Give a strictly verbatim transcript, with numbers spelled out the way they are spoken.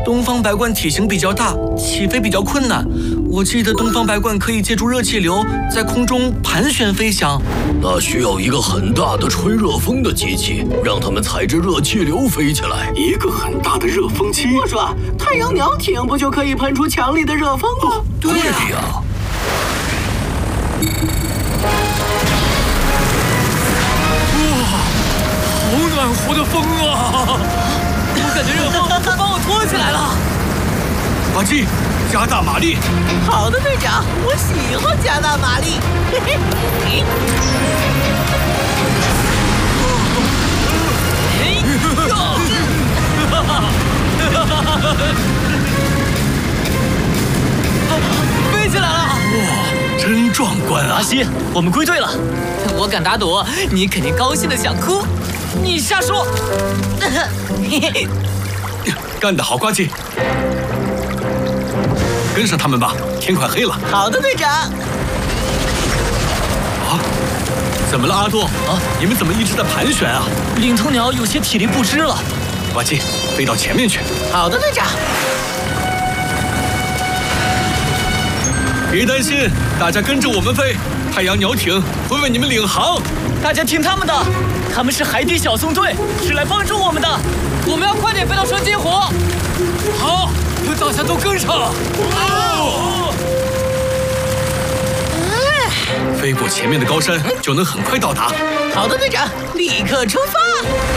东方白鹳体型比较大，起飞比较困难。我记得东方白鹳可以借助热气流在空中盘旋飞翔。 那需要一个很大的吹热风的机器，让它们踩着热气流飞起来。 一个很大的热风机。 我说，太阳鸟艇不就可以喷出强力的热风吗？ 对呀、 啊。 哇，好暖和的风啊！我感觉热风都把我拖起来了。呱唧，加大马力。 好的，队长，我喜欢加大马力。嘿嘿， 飞起来了！哇，真壮观啊！ 阿西，我们归队了。 我敢打赌，你肯定高兴的想哭。你瞎说！ 干得好，呱唧！跟上他们吧，天快黑了。 好的，队长。 啊，怎么了，阿多？啊，你们怎么一直在盘旋啊？ 领头鸟有些体力不支了。 呱唧，飞到前面去。 好的，队长。 别担心，大家跟着我们飞，太阳鸟艇会为你们领航。 大家听他们的，他们是海底小纵队，是来帮助我们的。 我们要快点飞到双金湖。 好，大家都跟上。哦！飞过前面的高山，就能很快到达。 好的，队长，立刻出发。